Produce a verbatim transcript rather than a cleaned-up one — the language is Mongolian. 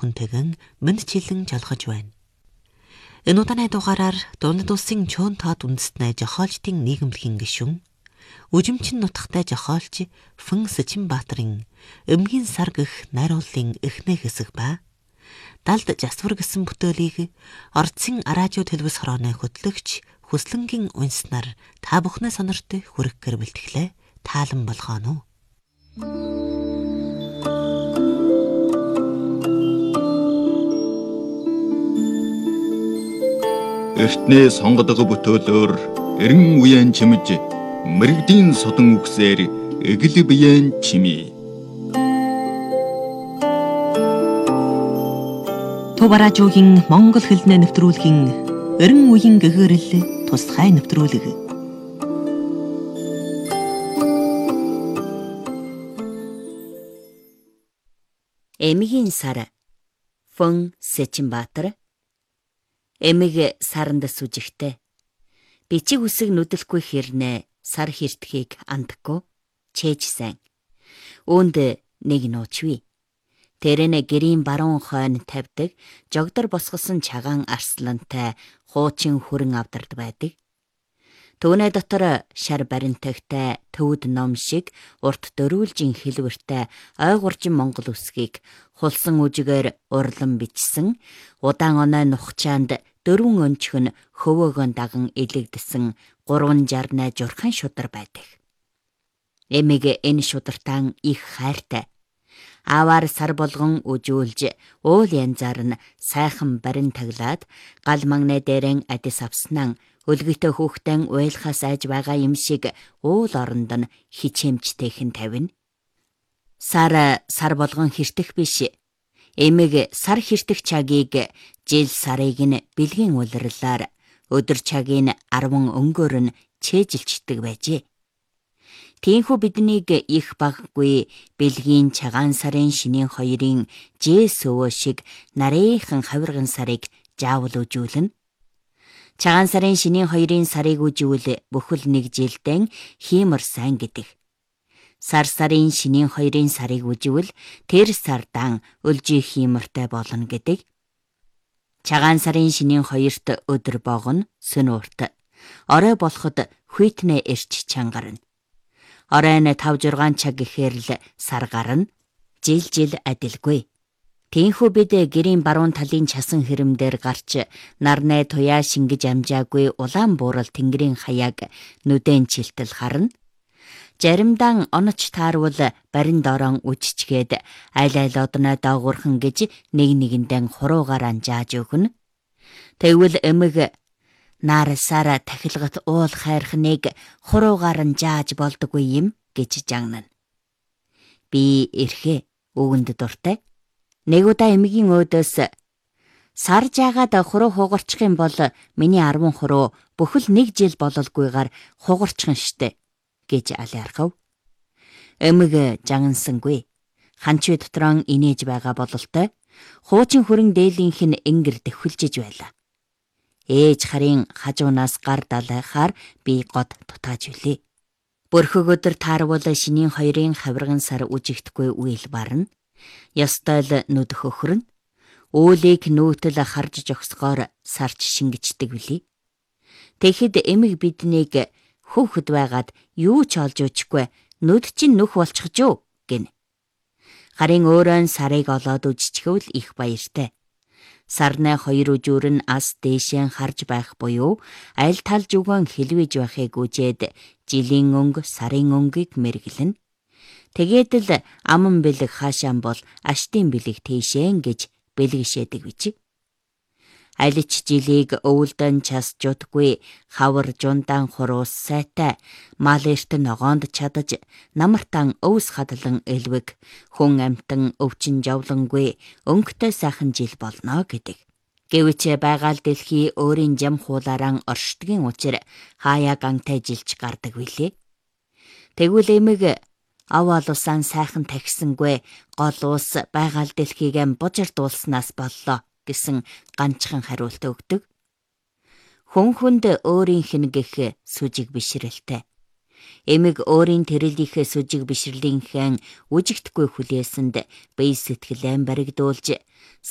бүхэнтэйгэн мэндчилэн жолгож байна. Энэ удааны дугаараар Дундад улсын Чөөн тоод үндэстнээ жохоолчдын нийгэмлэгийн гишүүн, Үжимчин нутагтай жохоолч Фэн Сэчинбаатарын Эмгийн сар гэх найрууллын эхнээ хэсэг ба Далд Жасвар гэсэн бүтээлийг орцын араажуу телевиз хорооны хөтлөгч Хүслэнгийн унснаар та бүхнээ сонорт хүргэх бэлтгэлээ таалан болгоно. Эртнээ сонгодог бүтөөлөөр эрен үеэн чимж мэрэгдийн содон үгсээр эгэл биеэн чимээ. Туваражуугийн Монгол хэлнээ нэвтрүүлгийн эрен үеийн гэгэрэл тусгай нэвтрүүлэг. Эмгийн сар Фэн Сэчинбаатар эмэг саранд сүжигтэй. Бичиг үсэг нүдэлгүй хэрнээ сар хиртхийг андаггүй чээж сайн. Үүнд нэг нуучвэ. Тэрэнэ гэрийн баруун хойно тавьдаг жогдор босгосон чагаан арслантай хуучин хүрэн авдард байдаг. Түүнээ дотор шар баримтагтай төвд ном шиг урт дөрвөлжин хэлбэртэй ойгуржин монгол үсгийг хулсан үжигээр урлан бичсэн, удаан оноо нухчаанд дөрвөн өнчгөн хөвөөгөн даган илэгдсэн гурван жарнай журхан шудар байдаг. Эмэг энэ шудартан их хайртай. Аваар сар болгон үжүүлж уул янзаар нь сайхан барин таглаад гал магнэ дээрэн адис авснан өлгөтө хүүхдэн уйлахаас айж байгаа юм шиг уул оронд нь хичээмжтэйхэн тавина. Сар сар болгон хиртэх биш. Эмэг сар хиртэх чагийг жил сарыг нь бэлгийн улирлаар өдөр чагийг арван өнгөөр нь чэжилчдэг байжээ. Тийхүү биднийг их баггүй бэлгийн чагаан сарын шинийн хоёрын жээс өвөө шиг нарийнхан хавирган сарыг заавал үжүүлнэ. Чагаан сарын шинийн хоёрын сарыг үжүүл бүхэл нэг жилдэн хиймэр сайн гэдэг. Сар сарын шинийн хоёрын сарыг үжүүл тэр сардан өлжи хиймэртэй болно гэдэг. Чагаан сарын шинийн хоёрт өдөр богоно сүнүрт. Орой болоход хүйтнэ ирч чангарна. Оройн тав жургаан цаг гэхээр л сар гарна. Жил жил адилгүй. Тийхүү бид гэрийн баруун талын часан хэрэмдэр гарч нарнэ туяа шингэж амжаагүй улаан буурал тэнгэрийн хаяаг нүдэн чилтэл харна. Заримдан оноч таарвал барин доорон үжичгээд айл айл одноо доогуурхан гэж нэг нэгэндэн хуруугаар анжааж өгнө. Тэгвэл эмэг нар сара тахилгат уул хайрхныг хуруугаар нь зааж болдоггүй юм гэж жагнана. Би эрхээ өгөнд дуртай. Нэг удаа эмгийн өөдөөс сар жаагаад хуруу хугарчих юм бол миний арван хуруу бүхэл нэг жил бололгүйгээр хугарчихна штэ гэж алиархав. Эмэг жагансангүй. Ханчвэ дотрон инээж байгаа бололтой. Хуучин хүрэн дээлийнх нь ингэр дэвхэлжиж байлаа. Ээж харын хажуунаас гар далайхаар би год тутааж үлээ. Бөрхөг өдөр таарвал шинийн хоёрын хавирган сар үжигдэхгүй үйл барна. Ястайл нүд хөхрөн. Үүлийг нүүтэл харж жогсгоор сарч шингэждэг билий. Тэгэхэд эмэг биднийг хөөхд байгаад юу ч олж өчгүй нүд чинь нүх болчих жоо гин. Харын өөрөөн сарыг олоод үжчихвэл их баяртай. Сарны хоёр үжүүр нь ас дээшэн харж байх буюу аль тал зүгэн хэлвэж байхыг үжээд жилийн өнгө сарын өнгийг мэргэлнэ. Тэгээд л аман бэлэг хаашаан бол аштын бэлэг тийшэн гэж бэлгэшээдэг бич. Алич жилийг өвөлдөн час жудгүй хавар жундан хуруус сайтай мал эрт ногоонд чадаж намартан өвс хадлан элвэг хүн амтан өвчин жавлангүй өнгөтэй сайхан жил болно гэдэг. Гэвч байгаал дэлхий өөрийн жам хуулааран оршдгийн учир хаяа гантай жилч гардаг билээ. Тэгвэл эмэг ав алуусaan сайхан тахисангүй гол уус байгаал дэлхийгэн бужирдуулснаас боллоо гэсэн ганцхан хариулт өгдөг. Хүн хүнд өөрийнх нь гэх сүжиг бишрэлтэй. Эмэг өөрийн тэрэлийнхээ сүжиг бишрэлийн хэн үжигдэхгүй хүлээсэнд бие сэтгэлэн баригдуулж